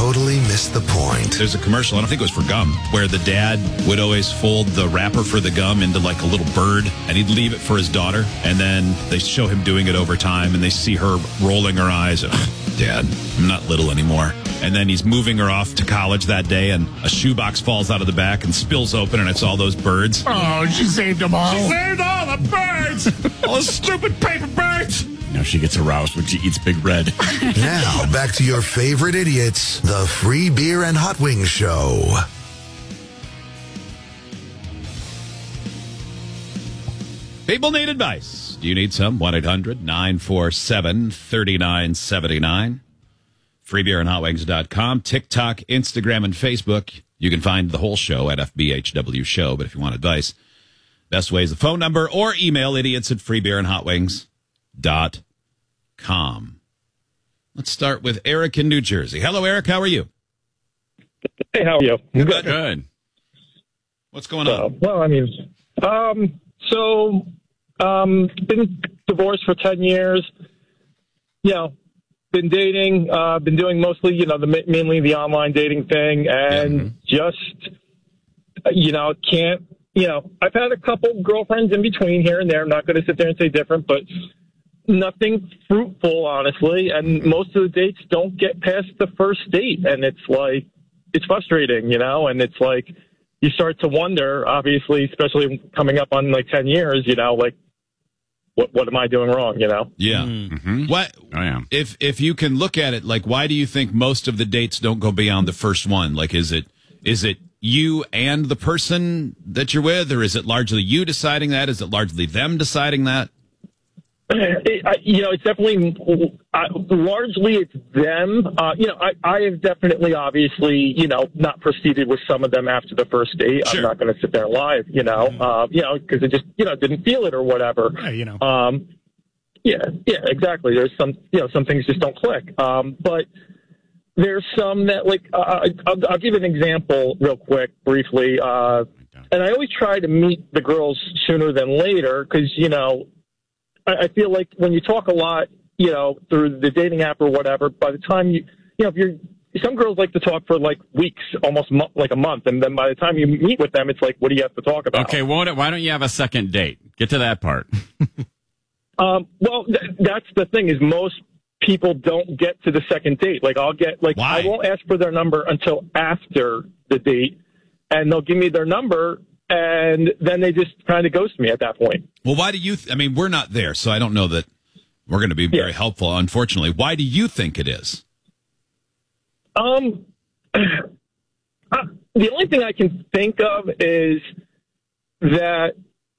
totally missed the point. There's a commercial, I don't think it was for gum, where the dad would always fold the wrapper for the gum into like a little bird, and he'd leave it for his daughter, and then they show him doing it over time, and they see her rolling her eyes. Dad, I'm not little anymore. And then he's moving her off to college that day, and a shoebox falls out of the back and spills open, and it's all those birds. Oh, she saved them all. She saved all the birds! All the stupid paper birds! Now she gets aroused when she eats Big Red. Now, back to your favorite idiots, the Free Beer and Hot Wings Show. People need advice. Do you need some? 1-800-947-3979. FreeBeerandHotWings.com. TikTok, Instagram, and Facebook. You can find the whole show at FBHW Show, but if you want advice, best way is the phone number or email idiots@freebeerandhotwings.com. Let's start with Eric in New Jersey. Hello, Eric. How are you? Hey, how are you? Good. What's going on? Been divorced for 10 years. Been dating, been doing mostly, mainly the online dating thing, and I've had a couple girlfriends in between here and there. I'm not going to sit there and say different, but nothing fruitful, honestly. And most of the dates don't get past the first date, and it's frustrating, and it's like you start to wonder, obviously, especially coming up on 10 years, what am I doing wrong, Yeah. Mm-hmm. What? Oh, yeah. If you can look at it, why do you think most of the dates don't go beyond the first one? Is it you and the person that you're with, or is it largely you deciding that? Is it largely them deciding that? It's definitely largely it's them. I have definitely, obviously, not proceeded with some of them after the first date. Sure. I'm not going to sit there and lie, because it just, didn't feel it or whatever. Yeah, Exactly. There's some things just don't click. But there's some that I'll give an example real quick, briefly. And I always try to meet the girls sooner than later because, I feel like when you talk a lot, through the dating app or whatever, by the time some girls like to talk for weeks, almost a month. And then by the time you meet with them, it's what do you have to talk about? Okay. Why don't you have a second date? Get to that part. That's the thing is most people don't get to the second date. I'll get, Why? I won't ask for their number until after the date, and they'll give me their number, and then they just kind of ghost me at that point. Well, why do you, we're not there, so I don't know that we're going to be very helpful, unfortunately. Why do you think it is? The only thing I can think of is that,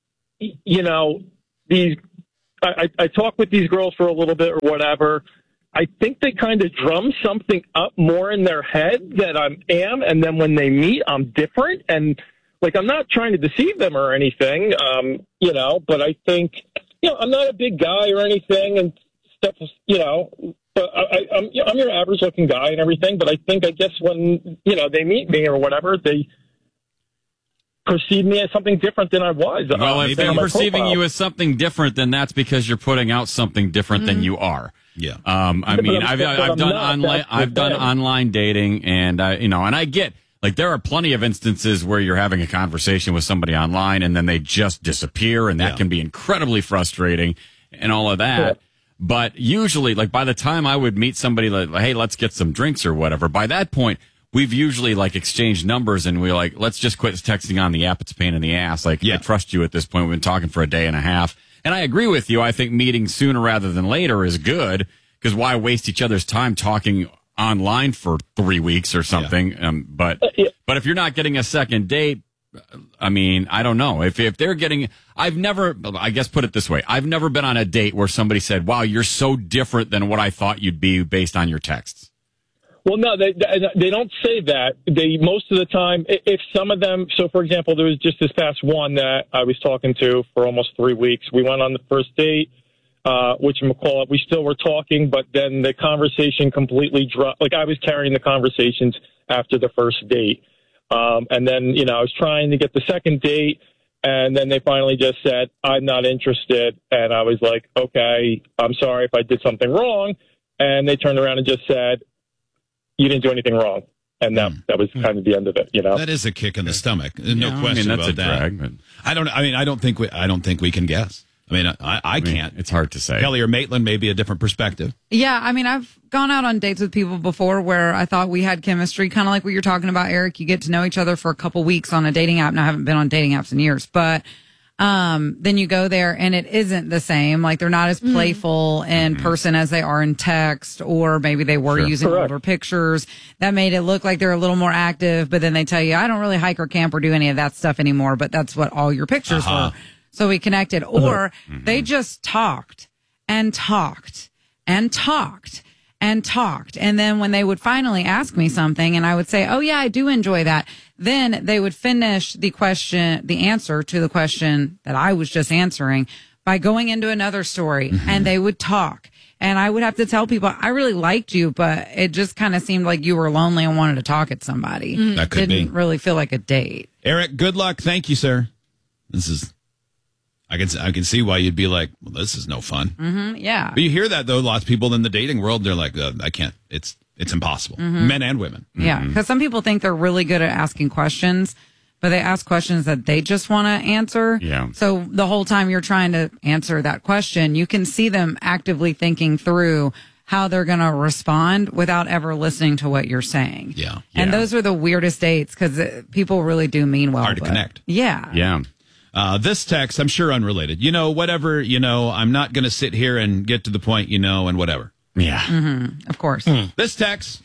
I talk with these girls for a little bit or whatever. I think they kind of drum something up more in their head that I am, and then when they meet, I'm different. And I'm not trying to deceive them or anything, but I think, I'm not a big guy or anything and stuff, but I'm your average looking guy and everything. But I guess when, they meet me or whatever, they perceive me as something different than I was. Well, if they're perceiving you as something different, then that's because you're putting out something different than you are. Yeah. I've done online dating, and I get there are plenty of instances where you're having a conversation with somebody online and then they just disappear, and that can be incredibly frustrating and all of that. Yeah. But usually, by the time I would meet somebody hey, let's get some drinks or whatever, by that point, we've usually exchanged numbers and we're let's just quit texting on the app. It's a pain in the ass. I trust you at this point. We've been talking for a day and a half. And I agree with you. I think meeting sooner rather than later is good because why waste each other's time talking online for 3 weeks or something? Yeah. But if you're not getting a second date, I don't know. If they're getting, I guess put it this way. I've never been on a date where somebody said, wow, you're so different than what I thought you'd be based on your texts. Well, no, they don't say that. Most of the time, if some of them, so for example, there was just this past one that I was talking to for almost 3 weeks. We went on the first date, whatchamacallit, we still were talking, but then the conversation completely dropped. I was carrying the conversations after the first date. And then, I was trying to get the second date, and then they finally just said, I'm not interested. And I was like, okay, I'm sorry if I did something wrong. And they turned around and just said, you didn't do anything wrong. And that was kind of the end of it, That is a kick in the stomach. No question that's about that. drag, but I don't think we can guess. I can't. It's hard to say. Kelly or Maitland may be a different perspective. Yeah, I've gone out on dates with people before where I thought we had chemistry, kind of like what you're talking about, Eric. You get to know each other for a couple weeks on a dating app. Now, I haven't been on dating apps in years, but then you go there and it isn't the same. Like, they're not as playful in person as they are in text, or maybe they were using older pictures. That made it look like they're a little more active, but then they tell you, I don't really hike or camp or do any of that stuff anymore, but that's what all your pictures were. So we connected. Or they just talked and talked and talked and talked. And then when they would finally ask me something and I would say, oh yeah, I do enjoy that, then they would finish the answer to the question that I was just answering by going into another story, and they would talk. And I would have to tell people, I really liked you, but it just kind of seemed like you were lonely and wanted to talk at somebody. That could Didn't really feel like a date. Eric, good luck. Thank you, sir. I can see why you'd be like, well, this is no fun. Yeah. But you hear that, though, lots of people in the dating world, they're like, I can't. It's impossible. Men and women. Yeah, because some people think they're really good at asking questions, but they ask questions that they just want to answer. Yeah. So the whole time you're trying to answer that question, you can see them actively thinking through how they're going to respond without ever listening to what you're saying. Yeah. And those are the weirdest dates because people really do mean well. Hard to connect. Yeah. Yeah. This text, I'm sure unrelated. Whatever, I'm not going to sit here and get to the point, and whatever. Yeah. Of course. This text,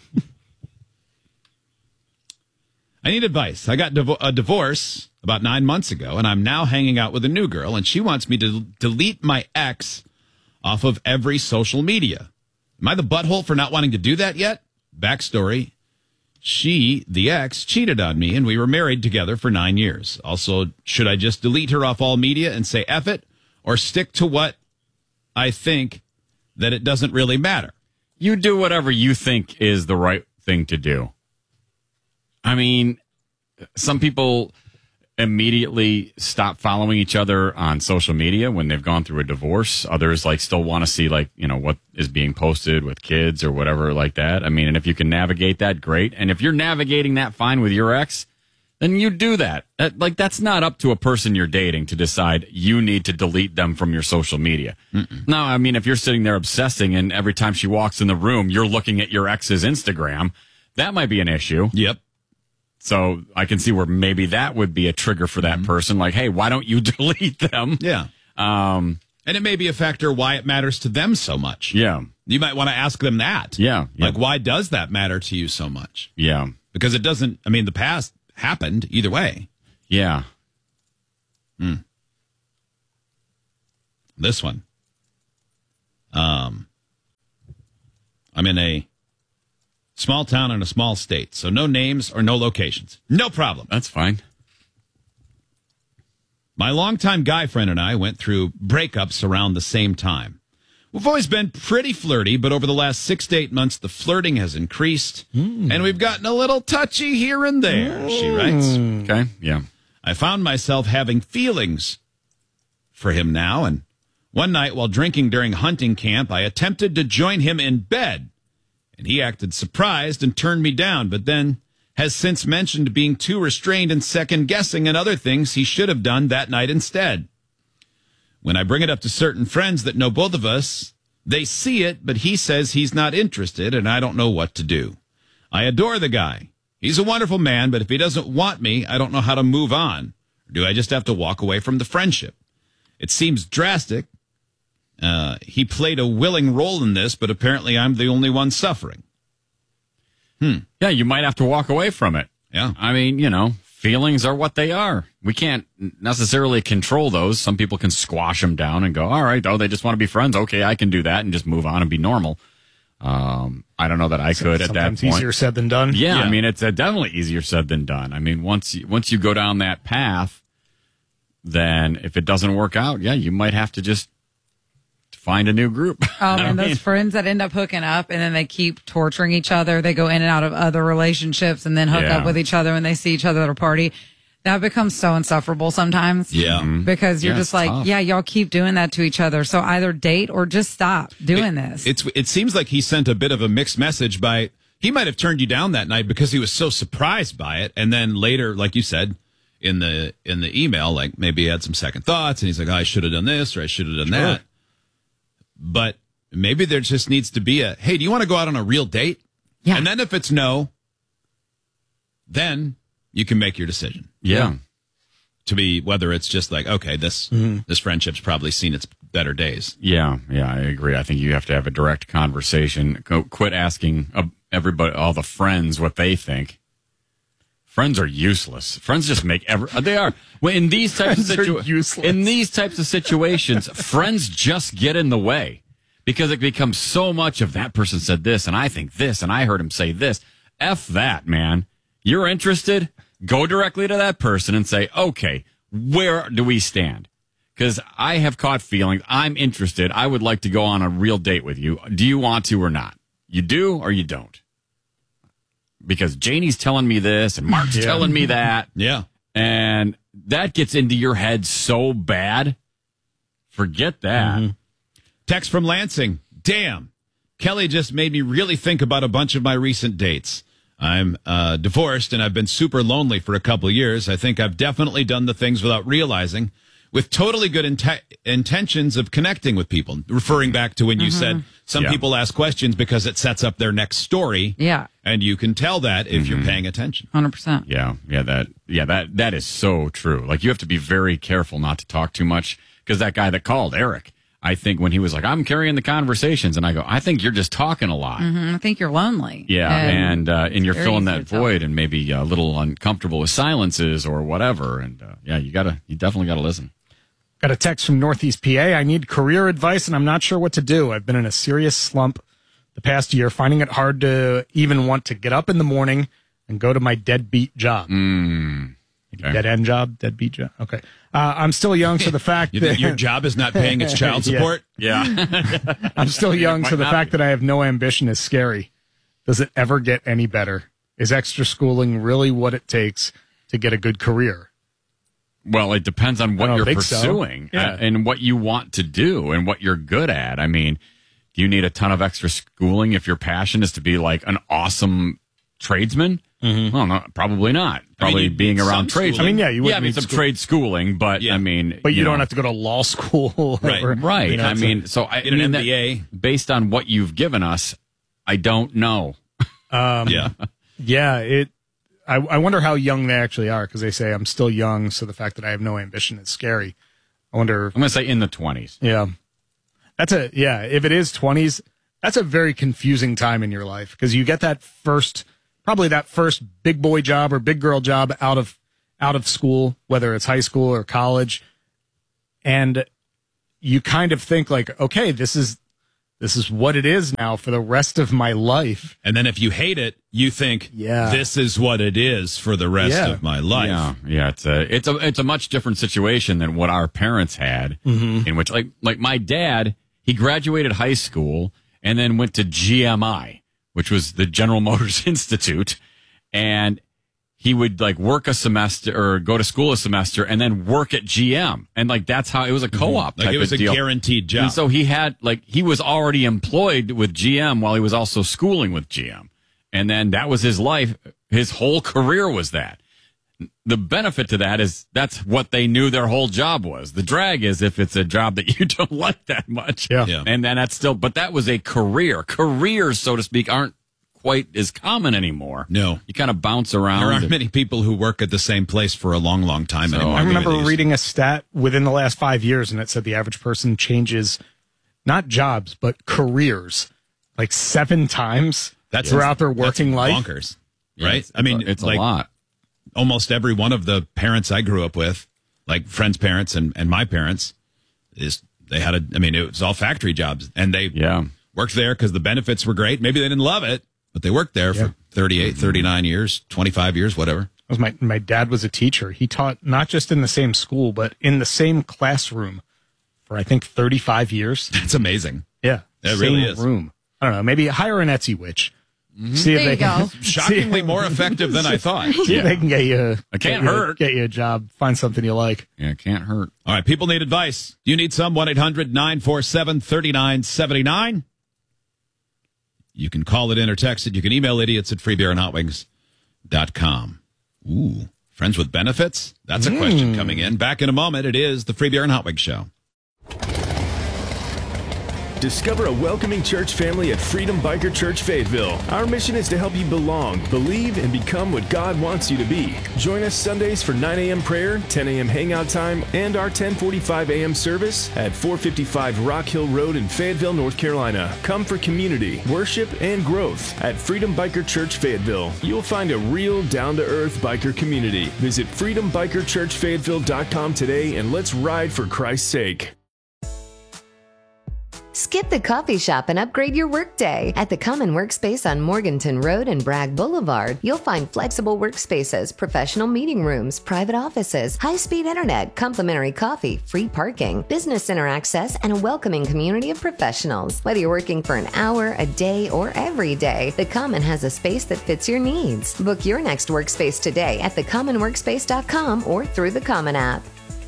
I need advice. I got a divorce about 9 months ago, and I'm now hanging out with a new girl, and she wants me to delete my ex off of every social media. Am I the butthole for not wanting to do that yet? Backstory. She, the ex, cheated on me, and we were married together for 9 years. Also, should I just delete her off all media and say F it, or stick to what I think that it doesn't really matter? You do whatever you think is the right thing to do. I mean, some people immediately stop following each other on social media when they've gone through a divorce. Others still want to see what is being posted with kids or whatever like that. I mean, and if you can navigate that, great. And if you're navigating that fine with your ex, then you do that. That's not up to a person you're dating to decide you need to delete them from your social media. No, I mean, if you're sitting there obsessing and every time she walks in the room, you're looking at your ex's Instagram, that might be an issue. Yep. So I can see where maybe that would be a trigger for that person. Like, hey, why don't you delete them? Yeah. And it may be a factor why it matters to them so much. Yeah. You might want to ask them that. Yeah. Why does that matter to you so much? Yeah. Because it doesn't, the past happened either way. Yeah. This one. I'm in a small town in a small state, so no names or no locations. No problem. That's fine. My longtime guy friend and I went through breakups around the same time. We've always been pretty flirty, but over the last 6 to 8 months, the flirting has increased, and we've gotten a little touchy here and there, she writes. Okay, yeah. I found myself having feelings for him now, and one night while drinking during hunting camp, I attempted to join him in bed. And he acted surprised and turned me down, but then has since mentioned being too restrained and second-guessing and other things he should have done that night instead. When I bring it up to certain friends that know both of us, they see it, but he says he's not interested, and I don't know what to do. I adore the guy. He's a wonderful man, but if he doesn't want me, I don't know how to move on. Or do I just have to walk away from the friendship? It seems drastic. He played a willing role in this, but apparently I'm the only one suffering. Yeah, you might have to walk away from it. Yeah. I mean, feelings are what they are. We can't necessarily control those. Some people can squash them down and go, all right, they just want to be friends. Okay, I can do that and just move on and be normal. I don't know that I could at that point. Sometimes easier said than done. Yeah, I mean, it's definitely easier said than done. I mean, once you go down that path, then if it doesn't work out, yeah, you might have to just find a new group. And those friends that end up hooking up and then they keep torturing each other. They go in and out of other relationships and then hook up with each other when they see each other at a party. That becomes so insufferable sometimes. Yeah. Because you're just like, tough. yeah, y'all keep doing that to each other. So either date or just stop doing this. It seems like he sent a bit of a mixed message by he might have turned you down that night because he was so surprised by it. And then later, like you said in the email, like maybe he had some second thoughts and he's like, oh, I should have done this or I should have done that. But maybe there just needs to be hey, do you want to go out on a real date? Yeah. And then if it's no, then you can make your decision. Yeah. To be whether it's just like, okay, this friendship's probably seen its better days. Yeah, I agree. I think you have to have a direct conversation. Quit asking everybody, all the friends, what they think. Friends are useless. Friends just make they are. Well, in these types of situations, friends just get in the way because it becomes so much of that person said this and I think this and I heard him say this. F that, man. You're interested? Go directly to that person and say, okay, where do we stand? Because I have caught feelings. I'm interested. I would like to go on a real date with you. Do you want to or not? You do or you don't? Because Janie's telling me this and Mark's telling me that. Yeah. And that gets into your head so bad. Forget that. Mm-hmm. Text from Lansing. Damn. Kelly just made me really think about a bunch of my recent dates. I'm divorced and I've been super lonely for a couple of years. I think I've definitely done the things without realizing, with totally good intentions of connecting with people. Referring back to when you said some people ask questions because it sets up their next story. Yeah. And you can tell that if you're paying attention. 100%. That is so true. Like, you have to be very careful not to talk too much, because that guy that called, Eric, I think when he was like, I'm carrying the conversations, and I go, I think you're just talking a lot. I think you're lonely. Yeah, and you're filling that easy to void and maybe a little uncomfortable with silences or whatever. And you definitely got to listen. Got a text from Northeast PA. I need career advice and I'm not sure what to do. I've been in a serious slump the past year, finding it hard to even want to get up in the morning and go to my deadbeat job. Okay. Dead end job, deadbeat job. Okay. I'm still young, so the fact that your job is not paying its child support. Yeah. I'm still young, so the fact that I have no ambition is scary. Does it ever get any better? Is extra schooling really what it takes to get a good career? Well, it depends on what you're pursuing and what you want to do and what you're good at. I mean, do you need a ton of extra schooling if your passion is to be like an awesome tradesman? Well, no, probably not. Probably being around trades. I mean, you would need some trade schooling, but I mean, but you don't have to go to law school, right? You know, I mean, so I an mean, MBA based on what you've given us, I don't know. I wonder how young they actually are, because they say I'm still young, so the fact that I have no ambition is scary. I wonder. I'm going to say in the 20s. Yeah, if it is 20s, that's a very confusing time in your life, because you get that first big boy job or big girl job out of school, whether it's high school or college, and you kind of think like, okay, this is what it is now for the rest of my life. And then if you hate it, you think, this is what it is for the rest of my life. Yeah. It's a much different situation than what our parents had, in which like my dad, he graduated high school and then went to GMI, which was the General Motors Institute, and he would like work a semester or go to school a semester and then work at GM. And like, that's how it was a co-op type of deal. Like, it was a guaranteed job. And so he was already employed with GM while he was also schooling with GM. And then that was his life. His whole career was that. The benefit to that is that's what they knew their whole job was. The drag is if it's a job that you don't like that much. Yeah. And then but that was a career. Careers, so to speak, aren't quite as common anymore. No. You kind of bounce around. There aren't many people who work at the same place for a long, long time anymore. I remember reading a stat within the last 5 years, and it said the average person changes not jobs, but careers like 7 times throughout their working life. Bonkers, right? I mean, it's like a lot. Almost every one of the parents I grew up with, like friends' parents and my parents, it was all factory jobs, and they worked there because the benefits were great. Maybe they didn't love it, but they worked there for 38, 39 years, 25 years, whatever. My dad was a teacher. He taught not just in the same school, but in the same classroom for, I think, 35 years. That's amazing. Yeah. It really is. Room. I don't know. Maybe hire an Etsy witch. See if there they can. Shockingly more effective than I thought. See if they can get you. It can't hurt. Get you a job. Find something you like. Yeah, it can't hurt. All right. People need advice. You need some. 1-800-947-3979. You can call it in or text it. You can email idiots at freebeerandhotwings.com. Ooh, friends with benefits? That's a question coming in. Back in a moment. It is the Free Beer and Hot Wings Show. Discover a welcoming church family at Freedom Biker Church Fayetteville. Our mission is to help you belong, believe, and become what God wants you to be. Join us Sundays for 9 a.m. prayer, 10 a.m. hangout time, and our 10:45 a.m. service at 455 Rock Hill Road in Fayetteville, North Carolina. Come for community, worship, and growth at Freedom Biker Church Fayetteville. You'll find a real, down-to-earth biker community. Visit freedombikerchurchfayetteville.com today and let's ride for Christ's sake. Skip the coffee shop and upgrade your workday. At the Common Workspace on Morganton Road and Bragg Boulevard, you'll find flexible workspaces, professional meeting rooms, private offices, high-speed internet, complimentary coffee, free parking, business center access, and a welcoming community of professionals. Whether you're working for an hour, a day, or every day, the Common has a space that fits your needs. Book your next workspace today at thecommonworkspace.com or through the Common app.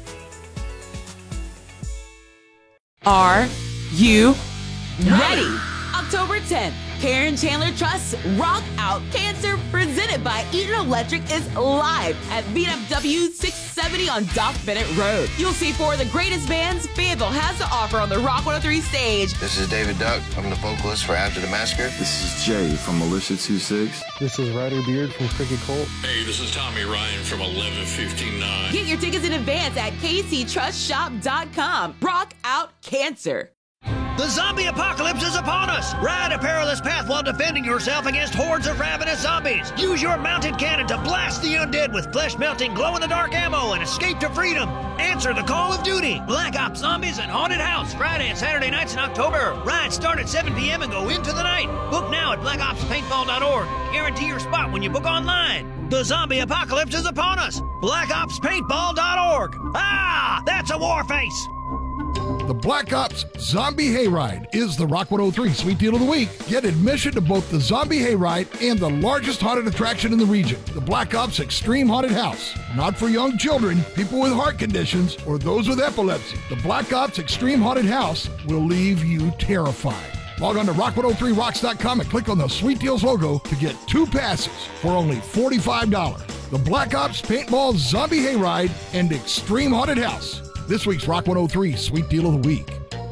Are you ready? October 10th, Karen Chandler Trust's Rock Out Cancer, presented by Eaton Electric, is live at VFW 670 on Doc Bennett Road. You'll see four of the greatest bands Fayetteville has to offer on the Rock 103 stage. This is David Duck. I'm the vocalist for After the Massacre. This is Jay from Militia 26. This is Ryder Beard from Cricket Colt. Hey, this is Tommy Ryan from 1159. Get your tickets in advance at kctrustshop.com. Rock Out Cancer. The zombie apocalypse is upon us! Ride a perilous path while defending yourself against hordes of ravenous zombies. Use your mounted cannon to blast the undead with flesh-melting, glow-in-the-dark ammo and escape to freedom. Answer the call of duty. Black Ops Zombies and Haunted House, Friday and Saturday nights in October. Rides start at 7 p.m. and go into the night. Book now at blackopspaintball.org. Guarantee your spot when you book online. The zombie apocalypse is upon us. blackopspaintball.org. Ah, that's a war face. The Black Ops Zombie Hayride is the Rock 103 Sweet Deal of the Week. Get admission to both the Zombie Hayride and the largest haunted attraction in the region, the Black Ops Extreme Haunted House. Not for young children, people with heart conditions, or those with epilepsy. The Black Ops Extreme Haunted House will leave you terrified. Log on to rock103rocks.com and click on the Sweet Deals logo to get 2 passes for only $45. The Black Ops Paintball Zombie Hayride and Extreme Haunted House. This week's Rock 103 Sweet Deal of the Week.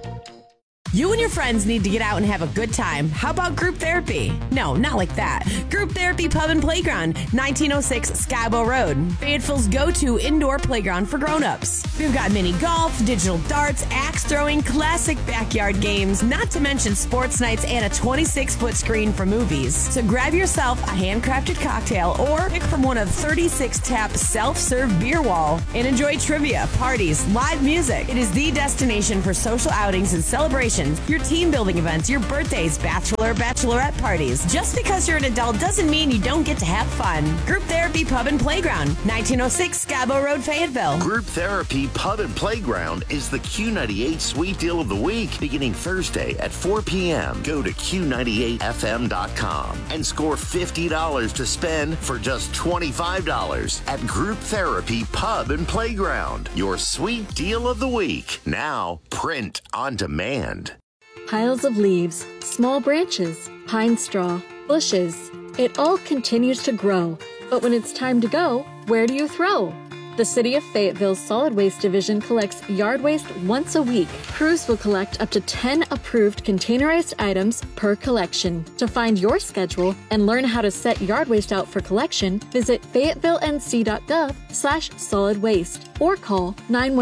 You and your friends need to get out and have a good time. How about group therapy? No, not like that. Group Therapy Pub and Playground, 1906 Skybo Road. Fayetteville's go-to indoor playground for grown-ups. We've got mini golf, digital darts, axe throwing, classic backyard games, not to mention sports nights and a 26-foot screen for movies. So grab yourself a handcrafted cocktail or pick from one of 36 tap self-serve beer wall and enjoy trivia, parties, live music. It is the destination for social outings and celebrations, your team building events, your birthdays, bachelorette parties. Just because you're an adult doesn't mean you don't get to have fun. Group Therapy Pub and Playground, 1906 Scabo Road, Fayetteville. Group Therapy Pub and Playground is the Q98 Sweet Deal of the Week, beginning Thursday at 4 p.m. Go to Q98FM.com and score $50 to spend for just $25 at Group Therapy Pub and Playground. Your Sweet Deal of the Week, now print on demand. Piles of leaves, small branches, pine straw, bushes. It all continues to grow. But when it's time to go, where do you throw? The City of Fayetteville's Solid Waste Division collects yard waste once a week. Crews will collect up to 10 approved containerized items per collection. To find your schedule and learn how to set yard waste out for collection, visit fayettevillenc.gov/solid waste or call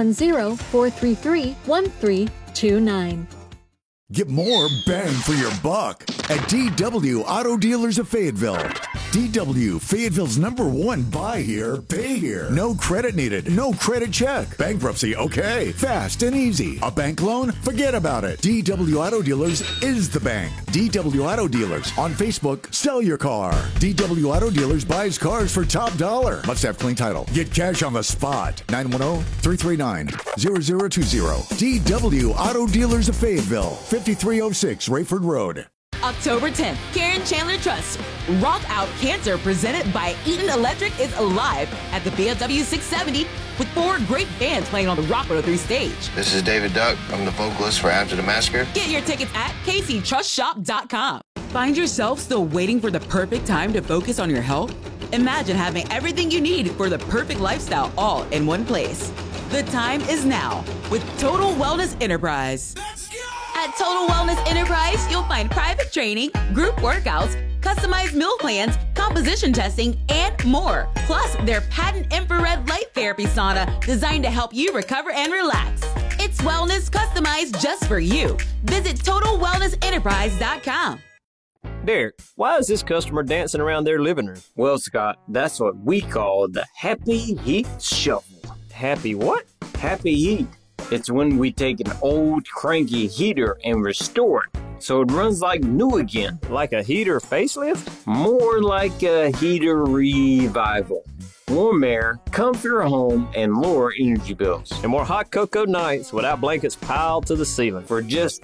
910-433-1329. Get more bang for your buck at DW Auto Dealers of Fayetteville. DW, Fayetteville's #1 buy here, pay here. No credit needed, no credit check. Bankruptcy, okay. Fast and easy. A bank loan? Forget about it. DW Auto Dealers is the bank. DW Auto Dealers. On Facebook, sell your car. DW Auto Dealers buys cars for top dollar. Must have clean title. Get cash on the spot. 910-339-0020. DW Auto Dealers of Fayetteville. 5306 Rayford Road. October 10th, Karen Chandler Trust Rock Out Cancer, presented by Eaton Electric, is alive at the BFW 670 with 4 great bands playing on the Rock 103 stage. This is David Duck. I'm the vocalist for After the Massacre. Get your tickets at kctrustshop.com. Find yourself still waiting for the perfect time to focus on your health? Imagine having everything you need for the perfect lifestyle all in one place. The time is now with Total Wellness Enterprise. At Total Wellness Enterprise, you'll find private training, group workouts, customized meal plans, composition testing, and more. Plus, their patent infrared light therapy sauna designed to help you recover and relax. It's wellness customized just for you. Visit TotalWellnessEnterprise.com. Derek, why is this customer dancing around their living room? Well, Scott, that's what we call the Happy Heat Shuffle. Happy what? Happy Heat. It's when we take an old cranky heater and restore it so it runs like new again. Like a heater facelift? More like a heater revival. Warm air, comfier home, and lower energy bills. And more hot cocoa nights without blankets piled to the ceiling. For just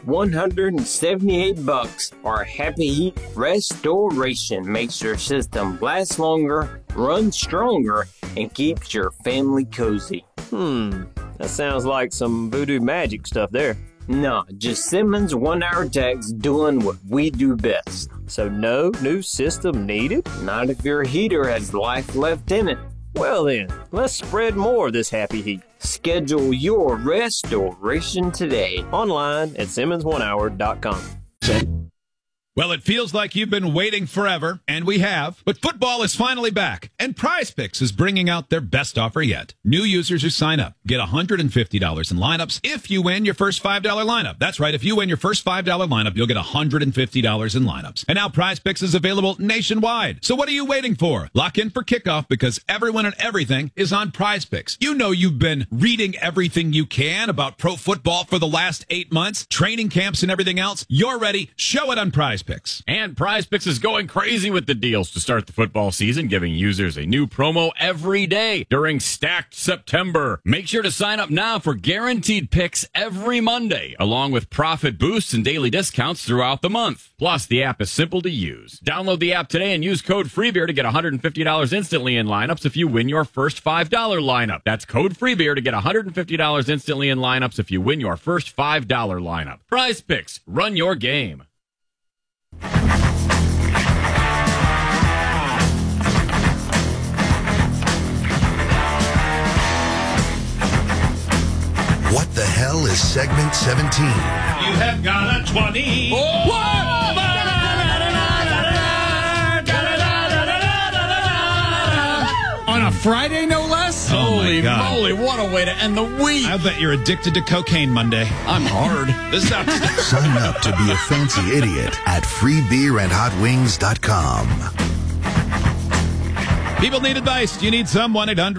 $178, our Happy Heat Restoration makes your system last longer, run stronger, and keeps your family cozy. That sounds like some voodoo magic stuff there. No, just Simmons 1 hour techs doing what we do best. So no new system needed? Not if your heater has life left in it. Well then, let's spread more of this happy heat. Schedule your restoration today. Online at SimmonsOneHour.com. Well, it feels like you've been waiting forever, and we have, but football is finally back, and PrizePicks is bringing out their best offer yet. New users who sign up get $150 in lineups if you win your first $5 lineup. That's right, if you win your first $5 lineup, you'll get $150 in lineups. And now PrizePicks is available nationwide. So what are you waiting for? Lock in for kickoff because everyone and everything is on PrizePicks. You know you've been reading everything you can about pro football for the last 8 months, training camps and everything else. You're ready. Show it on PrizePicks. And PrizePicks is going crazy with the deals to start the football season, giving users a new promo every day during Stacked September. Make sure to sign up now for guaranteed picks every Monday, along with profit boosts and daily discounts throughout the month. Plus, the app is simple to use. Download the app today and use code FREEBEER to get $150 instantly in lineups if you win your first $5 lineup. That's code FREEBEER to get $150 instantly in lineups if you win your first $5 lineup. PrizePicks, run your game. What the hell is segment 17? You have got a 20. On a Friday, no less? Holy moly, what a way to end the week. I bet you're addicted to cocaine Monday. I'm hard. This is out. Sign up to be a fancy idiot at freebeerandhotwings.com. People need advice. Do you need some?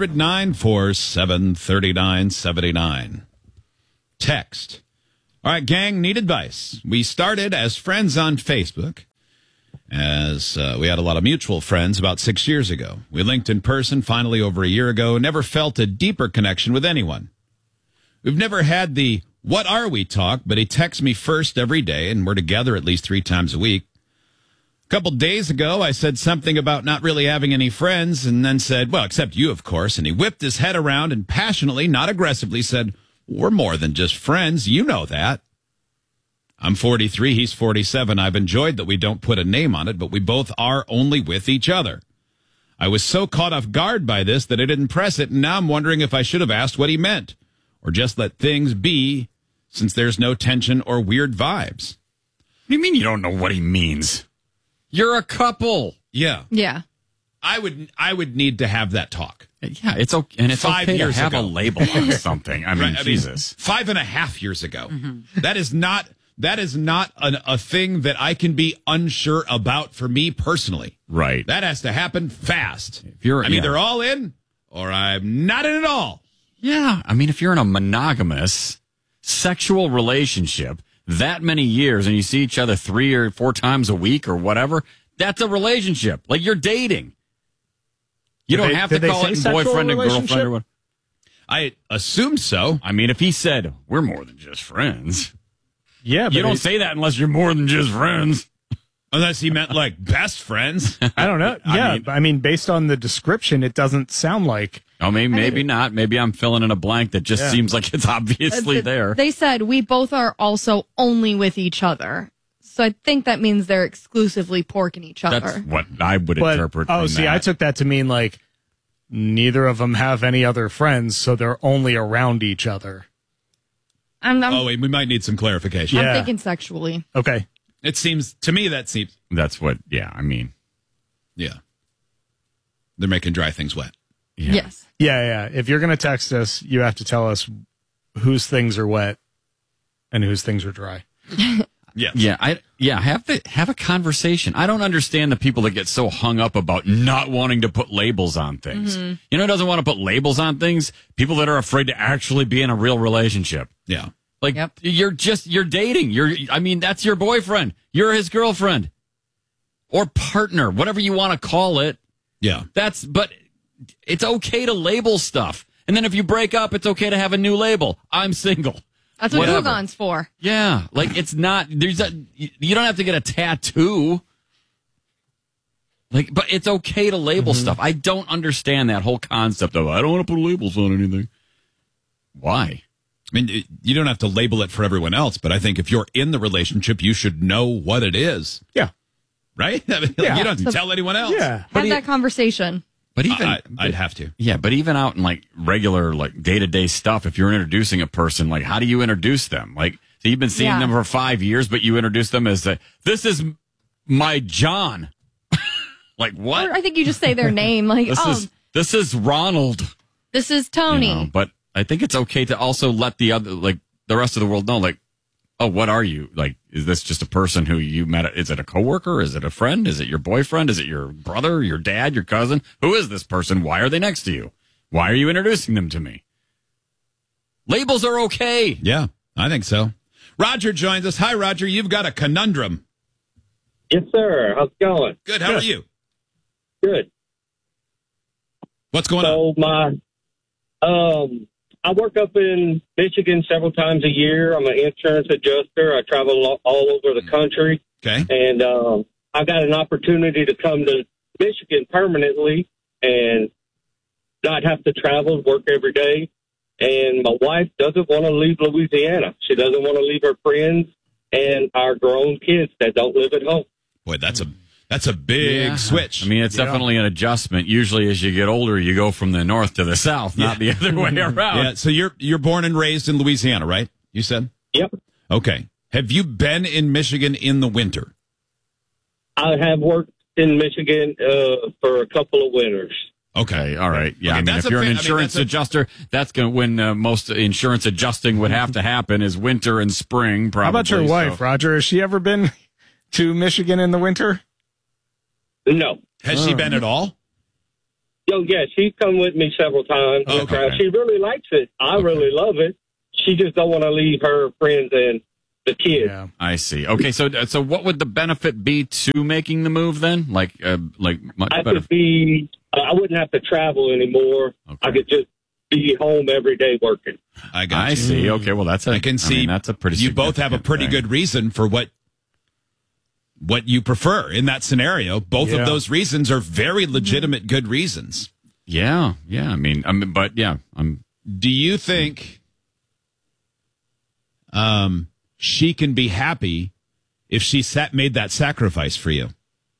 1-800-947-3979. Text. All right, gang, need advice. We started as friends on Facebook, as we had a lot of mutual friends about 6 years ago. We linked in person finally over a year ago, never felt a deeper connection with anyone. We've never had the what are we talk, but he texts me first every day, and we're together at least 3 times a week. A couple days ago, I said something about not really having any friends, and then said, well, except you, of course, and he whipped his head around and passionately, not aggressively, said, we're more than just friends. You know that. I'm 43. He's 47. I've enjoyed that we don't put a name on it, but we both are only with each other. I was so caught off guard by this that I didn't press it, and now I'm wondering if I should have asked what he meant, or just let things be, since there's no tension or weird vibes. What do you mean you don't know what he means? You're a couple. Yeah. Yeah. I would need to have that talk. Yeah, it's okay, and it's 5 okay years to have ago. a label on something. I mean, Right, Jesus. 5.5 years ago. Mm-hmm. That is not a thing that I can be unsure about for me personally. Right. That has to happen fast. I'm either all in or I'm not in at all. Yeah. I mean, if you're in a monogamous sexual relationship that many years and you see each other 3 or 4 times a week or whatever, that's a relationship. Like you're dating. You don't have to call it boyfriend and girlfriend or what. I assume so. I mean, if he said, we're more than just friends. Yeah, but you don't say that unless you're more than just friends. Unless he meant like best friends. I don't know. Yeah, I mean, based on the description, it doesn't sound like. Oh, maybe not. Maybe I'm filling in a blank that just seems like it's obviously there. They said we both are also only with each other. So I think that means they're exclusively porking each other. That's what I would interpret. Oh, from see, that. I took that to mean like neither of them have any other friends, so they're only around each other. We might need some clarification. I'm thinking sexually. Okay. It seems, to me, that's what, I mean. Yeah. They're making dry things wet. Yeah. Yes. Yeah. If you're going to text us, you have to tell us whose things are wet and whose things are dry. Have a conversation. I don't understand the people that get so hung up about not wanting to put labels on things. Mm-hmm. You know who doesn't want to put labels on things? People that are afraid to actually be in a real relationship. Yeah. Like, you're dating. That's your boyfriend. You're his girlfriend. Or partner, whatever you want to call it. Yeah. But it's okay to label stuff. And then if you break up, it's okay to have a new label. I'm single. That's what Hugon's for. Yeah. Like, it's not, you don't have to get a tattoo. Like, but it's okay to label stuff. I don't understand that whole concept of, I don't want to put labels on anything. Why? I mean, you don't have to label it for everyone else, but I think if you're in the relationship, you should know what it is. Yeah. Right? I mean, you don't have to tell anyone else. Yeah. Have that conversation. But even I'd have to. Yeah, but even out in like regular like day-to-day stuff, if you're introducing a person, like how do you introduce them? Like, so you've been seeing them for 5 years, but you introduce them as this is my John. Like what? Or I think you just say their name. Like, this is Ronald. This is Tony. You know, but I think it's okay to also let the rest of the world know, like, oh, what are you? Like, is this just a person who you met? Is it a coworker? Is it a friend? Is it your boyfriend? Is it your brother, your dad, your cousin? Who is this person? Why are they next to you? Why are you introducing them to me? Labels are okay. Yeah, I think so. Roger joins us. Hi, Roger. You've got a conundrum. Yes, sir. How's it going? Good. How are you? Good. What's going on? I work up in Michigan several times a year. I'm an insurance adjuster. I travel all over the country. Okay. And I got an opportunity to come to Michigan permanently and not have to travel, work every day. And my wife doesn't want to leave Louisiana. She doesn't want to leave her friends and our grown kids that don't live at home. Boy, that's a big switch. I mean, it's definitely an adjustment. Usually as you get older, you go from the north to the south, not the other way around. Yeah, so you're born and raised in Louisiana, right? You said? Yep. Okay. Have you been in Michigan in the winter? I have worked in Michigan for a couple of winters. Okay, all right. Yeah, Okay, I mean, that's if you're a an fa- I mean, insurance that's a- adjuster, that's going to when most insurance adjusting would have to happen is winter and spring, probably. How about your wife, Roger? Has she ever been to Michigan in the winter? No. Has she been at all? Oh, yeah, she's come with me several times. Okay. She really likes it. I really love it. She just don't want to leave her friends and the kids. Yeah. I see. Okay, so what would the benefit be to making the move then? Like much I better. could be. I wouldn't have to travel anymore. I could just be home every day working. I see. Okay, well I can see. that's a pretty. You both have a significant pretty thing. good reason for what you prefer in that scenario. Both of those reasons are very legitimate, good reasons. Yeah. I mean, but yeah, Do you think she can be happy if she made that sacrifice for you?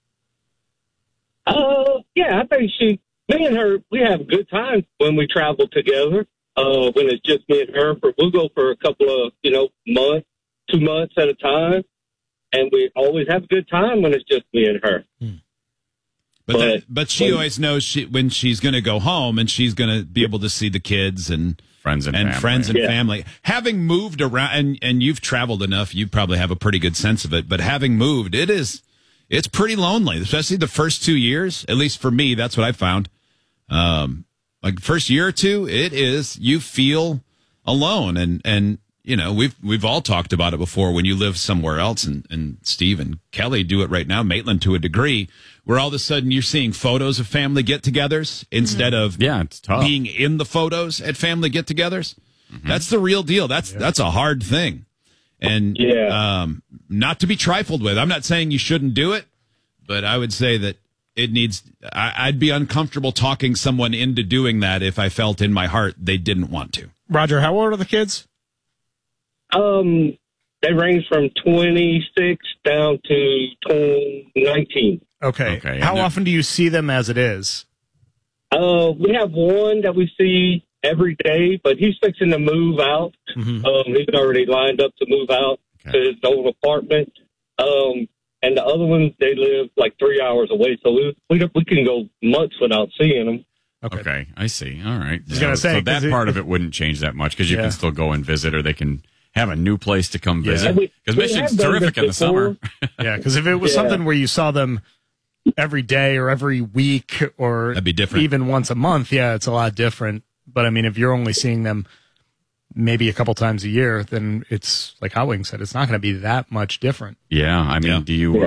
Yeah, I think me and her, we have good times when we travel together. When it's just me and her, we'll go for a couple of, months, 2 months at a time. And we always have a good time when it's just me and her. But she always knows when she's going to go home and she's going to be able to see the kids and friends and family. Having moved around, and you've traveled enough, you probably have a pretty good sense of it. But having moved, it's pretty lonely, especially the first 2 years. At least for me, that's what I found. Like first year or two, you feel alone, and we've all talked about it before when you live somewhere else, and Steve and Kelly do it right now, Maitland to a degree, where all of a sudden you're seeing photos of family get-togethers instead of it's tough. being in the photos at family get-togethers. Mm-hmm. That's the real deal. That's a hard thing. And not to be trifled with. I'm not saying you shouldn't do it, but I would say that I'd be uncomfortable talking someone into doing that if I felt in my heart they didn't want to. Roger, how old are the kids? They range from 26 down to 19. Okay. How often do you see them as it is? We have one that we see every day, but he's fixing to move out. He's already lined up to move out to his old apartment. And the other ones, they live like 3 hours away, so we can go months without seeing them. Okay, I see. All right. I was gonna say, so that part of it wouldn't change that much because you can still go and visit, or they can have a new place to come visit. Because Michigan's terrific in the summer. Yeah, because if it was something where you saw them every day or every week or that'd be different. Even once a month, it's a lot different. But I mean, if you're only seeing them maybe a couple times a year, then it's like Hot Wing said, it's not going to be that much different. Yeah, I mean, do you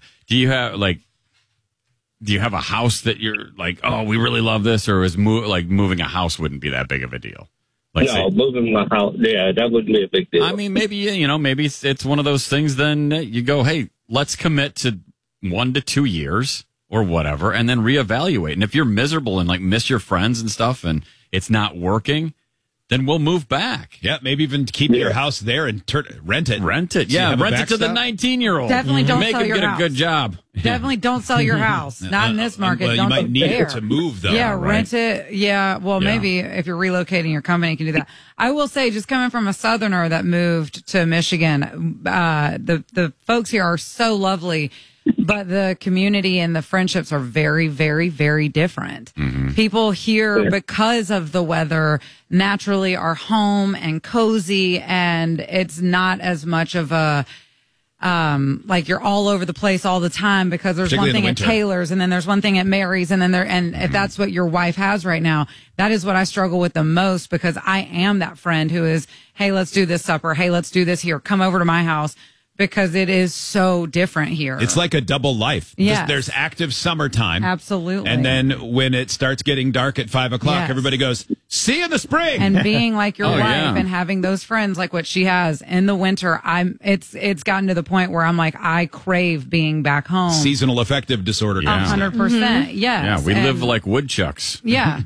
have a house that you're like, oh, we really love this, or is moving a house wouldn't be that big of a deal? Moving my house, that wouldn't be a big deal. I mean, maybe maybe it's one of those things. Then you go, hey, let's commit to 1 to 2 years or whatever, and then reevaluate. And if you're miserable and like miss your friends and stuff, and it's not working, then we'll move back. Yeah, maybe even keep your house there and rent it. Rent it, So rent it to the 19-year-old. Definitely don't Make sell him your get house. a good job. Definitely don't sell your house. Not in this market. Well, you Don't might need there. it to move, though. Yeah, right? rent it. Yeah, well, maybe if you're relocating your company, you can do that. I will say, just coming from a Southerner that moved to Michigan, the folks here are so lovely, but the community and the friendships are very, very, very different. People here, because of the weather, naturally are home and cozy, and it's not as much of a like you're all over the place all the time, because there's one thing at Taylor's and then there's one thing at Mary's, and then if that's what your wife has right now, that is what I struggle with the most, because I am that friend who is, hey, let's do this supper. Hey, let's do this here. Come over to my house. Because it is so different here. It's like a double life. Yes. There's active summertime. Absolutely. And then when it starts getting dark at 5 o'clock, everybody goes, see you in the spring. And being like your wife and having those friends like what she has in the winter, it's gotten to the point where I'm like, I crave being back home. Seasonal affective disorder. 100%. Yes. Yeah, we live like woodchucks. Yeah.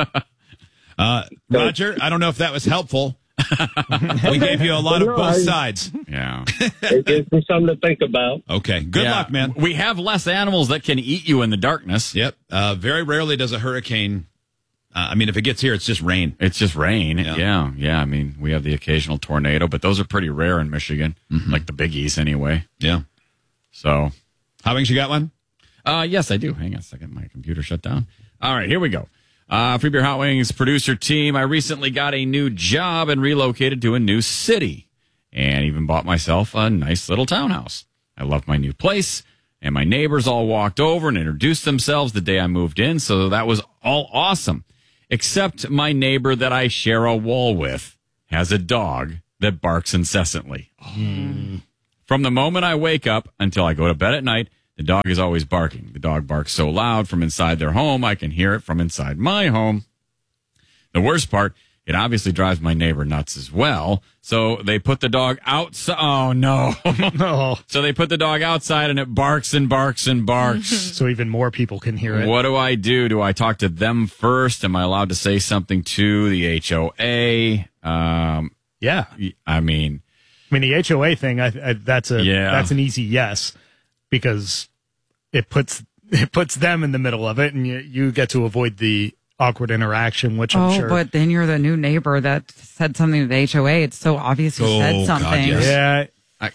Roger, I don't know if that was helpful. We gave you a lot of both sides. Yeah. It gives me something to think about. Okay. Good luck, man. We have less animals that can eat you in the darkness. Yep. Very rarely does a hurricane. If it gets here, it's just rain. It's just rain. Yeah. I mean, we have the occasional tornado, but those are pretty rare in Michigan, like the biggies anyway. Yeah. So, Hot Wings, you got one? Yes, I do. Hang on a second. My computer shut down. All right, here we go. Free Beer Hot Wings producer team. I recently got a new job and relocated to a new city, and even bought myself a nice little townhouse. I love my new place, and my neighbors all walked over and introduced themselves the day I moved in, so that was all awesome. Except my neighbor that I share a wall with has a dog that barks incessantly. From the moment I wake up until I go to bed at night, the dog is always barking. The dog barks so loud from inside their home, I can hear it from inside my home. The worst part, it obviously drives my neighbor nuts as well. So they put the dog outside. Oh, no. No. So they put the dog outside, and it barks and barks and barks. So even more people can hear it. What do I do? Do I talk to them first? Am I allowed to say something to the HOA? Yeah. I mean, the HOA thing, that's an easy yes, because it puts them in the middle of it, and you get to avoid the awkward interaction, which I'm sure. But then you're the new neighbor that said something to the HOA. It's so obvious you said something. God, yes. Yeah.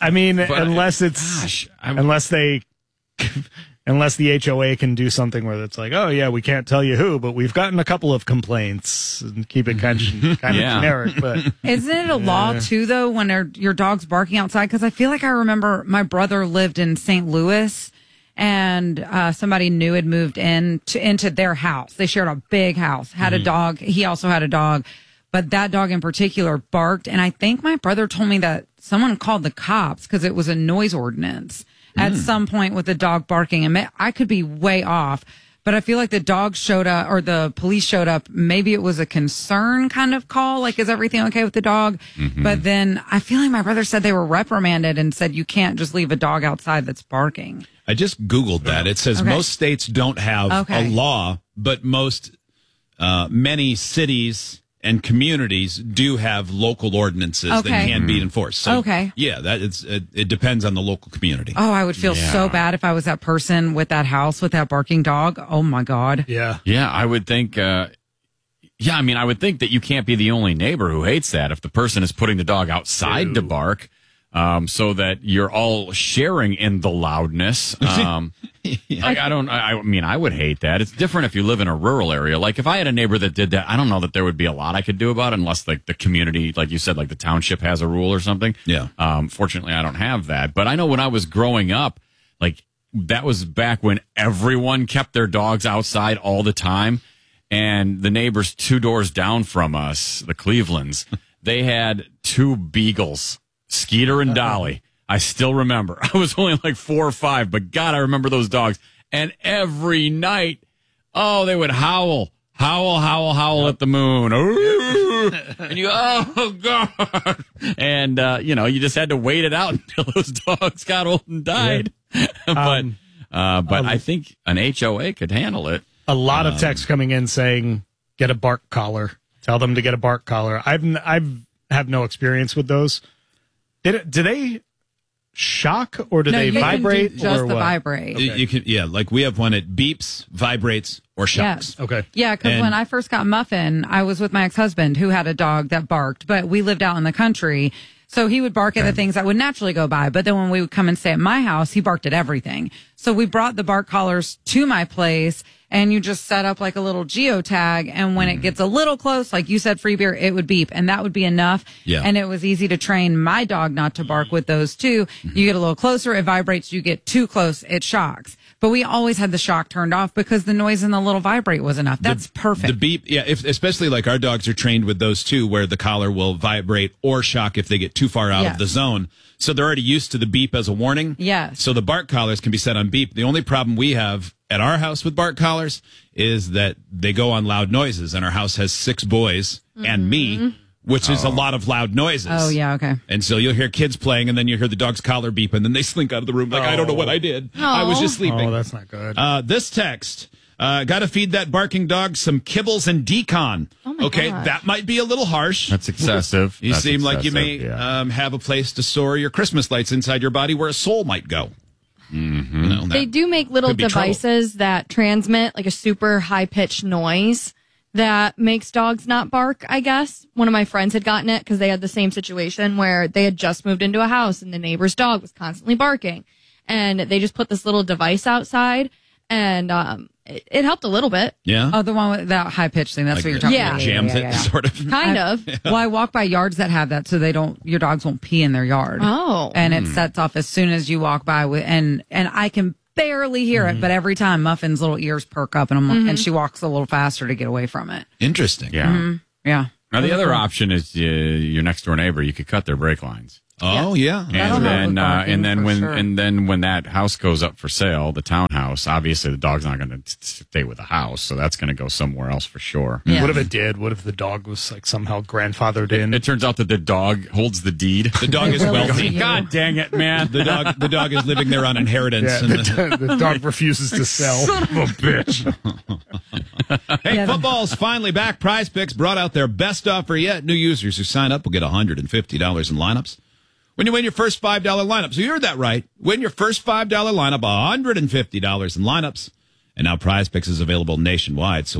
Unless the HOA can do something where it's like, oh yeah, we can't tell you who, but we've gotten a couple of complaints, and keep it kind of generic. But isn't it a law too, though, when your dog's barking outside? Because I feel like I remember my brother lived in St. Louis, and somebody new had moved into their house. They shared a big house, had a dog. He also had a dog, but that dog in particular barked. And I think my brother told me that someone called the cops because it was a noise ordinance at some point with the dog barking. And I could be way off, but I feel like the dog showed up, or the police showed up. Maybe it was a concern kind of call, like, is everything okay with the dog? But then I feel like my brother said they were reprimanded and said you can't just leave a dog outside that's barking. I just Googled that. It says most states don't have a law, but many cities and communities do have local ordinances that can be enforced. So, yeah, it depends on the local community. Oh, I would feel so bad if I was that person with that house with that barking dog. Oh my God. Yeah. Yeah, I would think. I would think that you can't be the only neighbor who hates that if the person is putting the dog outside to bark. So that you're all sharing in the loudness. I would hate that. It's different if you live in a rural area. Like if I had a neighbor that did that, I don't know that there would be a lot I could do about it unless like the community, like you said, like the township has a rule or something. Yeah. Fortunately, I don't have that. But I know when I was growing up, like that was back when everyone kept their dogs outside all the time. And the neighbors 2 doors down from us, the Clevelands, they had 2 beagles. Skeeter and Dolly. I still remember. I was only like 4 or 5, but God, I remember those dogs. And every night, they would howl at the moon. And you, oh God. And, you just had to wait it out until those dogs got old and died. Yeah. But I think an HOA could handle it. A lot of texts coming in saying, get a bark collar. Tell them to get a bark collar. I've have no experience with those. Do they shock or do they vibrate? Just or the what? vibrate. Okay. You can, like we have one that beeps, vibrates, or shocks. Yes. Okay. Yeah, because when I first got Muffin, I was with my ex-husband who had a dog that barked, but we lived out in the country. So he would bark at the things that would naturally go by. But then when we would come and stay at my house, he barked at everything. So we brought the bark collars to my place and you just set up like a little geotag. And when it gets a little close, like you said, free beer, it would beep. And that would be enough. Yeah. And it was easy to train my dog not to bark with those too. You get a little closer, it vibrates. You get too close, it shocks. But we always had the shock turned off because the noise in the little vibrate was enough. That's perfect. The beep, yeah, especially like our dogs are trained with those too, where the collar will vibrate or shock if they get too far out of the zone. So they're already used to the beep as a warning. Yes. So the bark collars can be set on beep. The only problem we have at our house with bark collars is that they go on loud noises, and our house has 6 boys and me, which is a lot of loud noises. Oh, yeah, okay. And so you'll hear kids playing, and then you hear the dog's collar beep, and then they slink out of the room like, I don't know what I did. I was just sleeping. Oh, that's not good. This text, got to feed that barking dog some kibbles and decon. Oh my gosh. That might be a little harsh. That's excessive. You That's seem like you may excessive, have a place to store your Christmas lights inside your body where a soul might go. Mm-hmm. You know, They do make little could be devices that transmit like a super high pitched noise that makes dogs not bark, I guess. One of my friends had gotten it because they had the same situation where they had just moved into a house and the neighbor's dog was constantly barking. And they just put this little device outside and it helped a little bit. Yeah. Oh, the one with that high pitch thing. That's Like what you're the- talking Yeah. about. Jams it, sort of. Kind of. Well, I walk by yards that have that so your dogs won't pee in their yard. Oh. And it sets off as soon as you walk by and I can barely hear it, but every time Muffin's little ears perk up and she walks a little faster to get away from it. Interesting. Yeah. Yeah. Now, the other option is your next door neighbor. You could cut their brake lines. Oh, yeah. And then when that house goes up for sale, the townhouse, obviously the dog's not going to stay with the house, so that's going to go somewhere else for sure. Yeah. What if it did? What if the dog was like somehow grandfathered in? It turns out that the dog holds the deed. The dog is wealthy. God dang it, man! The dog is living there on inheritance. Yeah, the dog refuses to sell. Son of a bitch. Hey, football's finally back. Prize Picks brought out their best offer yet. New users who sign up will get $150 in lineups when you win your first $5 lineup. So you heard that right. Win your first $5 lineup, $150 in lineups. And now Prize Picks is available nationwide. So